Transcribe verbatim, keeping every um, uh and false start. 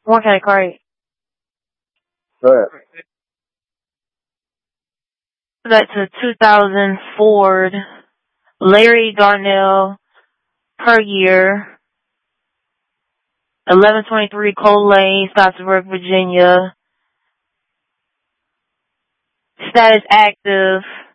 One kind of car. Go ahead. That's a two thousand Ford Larry Darnell per year. eleven twenty-three Cole Lane, Scottsburg, Virginia. Status active.